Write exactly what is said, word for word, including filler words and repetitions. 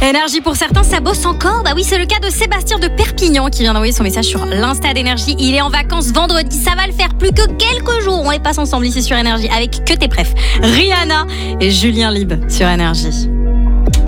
Énergie pour certains, ça bosse encore. Bah oui, c'est le cas de Sébastien de Perpignan qui vient d'envoyer son message sur l'Insta d'Énergie. Il est en vacances vendredi, ça va le faire plus que quelques jours. On les passe ensemble ici sur Énergie avec que tes préfs. Rihanna et Julien Lieb sur Énergie.